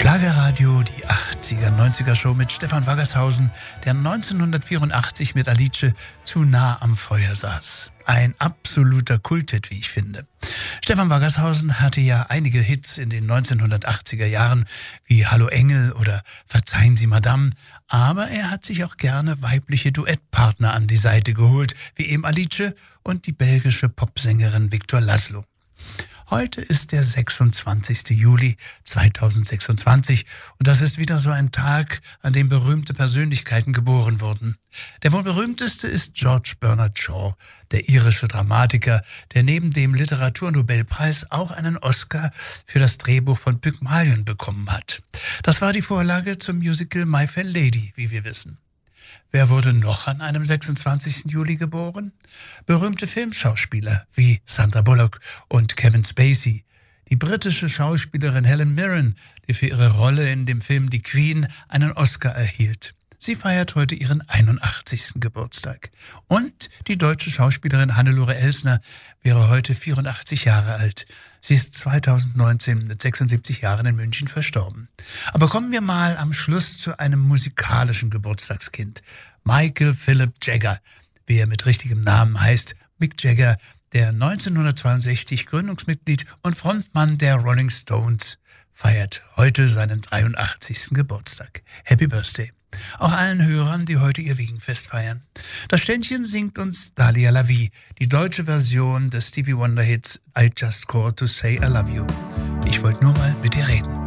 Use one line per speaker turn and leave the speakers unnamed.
Schlagerradio, die 80er, 90er Show mit Stefan Waggershausen, der 1984 mit Alice zu nah am Feuer saß. Ein absoluter Kulthit, wie ich finde. Stefan Waggershausen hatte ja einige Hits in den 1980er Jahren, wie Hallo Engel oder Verzeihen Sie Madame, aber er hat sich auch gerne weibliche Duettpartner an die Seite geholt, wie eben Alice und die belgische Popsängerin Victor Laszlo. Heute ist der 26. Juli 2026 und das ist wieder so ein Tag, an dem berühmte Persönlichkeiten geboren wurden. Der wohl berühmteste ist George Bernard Shaw, der irische Dramatiker, der neben dem Literaturnobelpreis auch einen Oscar für das Drehbuch von Pygmalion bekommen hat. Das war die Vorlage zum Musical My Fair Lady, wie wir wissen. Wer wurde noch an einem 26. Juli geboren? Berühmte Filmschauspieler wie Sandra Bullock und Kevin Spacey. Die britische Schauspielerin Helen Mirren, die für ihre Rolle in dem Film Die Queen einen Oscar erhielt. Sie feiert heute ihren 81. Geburtstag. Und die deutsche Schauspielerin Hannelore Elsner wäre heute 84 Jahre alt. Sie ist 2019 mit 76 Jahren in München verstorben. Aber kommen wir mal am Schluss zu einem musikalischen Geburtstagskind. Michael Philip Jagger, wie er mit richtigem Namen heißt, Mick Jagger, der 1962 Gründungsmitglied und Frontmann der Rolling Stones, feiert heute seinen 83. Geburtstag. Happy Birthday. Auch allen Hörern, die heute ihr Wiegenfest feiern. Das Ständchen singt uns Dalia Lavi, die deutsche Version des Stevie Wonder Hits I Just Called to Say I Love You. Ich wollte nur mal mit dir reden.